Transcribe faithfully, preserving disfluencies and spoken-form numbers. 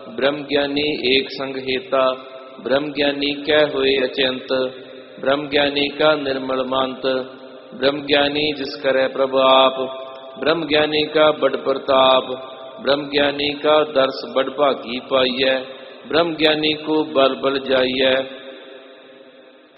ब्रह्म ज्ञानी एक संग हेता, ब्रह्म ज्ञानी कै होए अचिंत, ब्रह्म ज्ञानी का निर्मल मांत, ब्रह्म ज्ञानी जिस करे प्रभु आप, ब्रह्म ज्ञानी का बड़ प्रताप, ब्रह्म ज्ञानी का दर्श बड़ भागी पाइय, ब्रह्म ज्ञानी को बल बल जाइय,